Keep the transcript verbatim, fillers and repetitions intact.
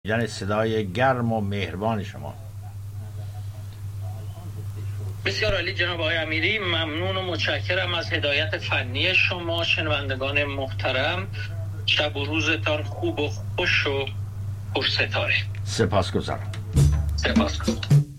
یعنی صدای گرم و مهربان شما. بسیار عالی جناب آقای امیری، ممنون و متشکرم از هدایت فنی شما. شنوندگان محترم، شب و روزتان خوب و خوش و پرستاره. سپاسگزارم. سپاسگزارم.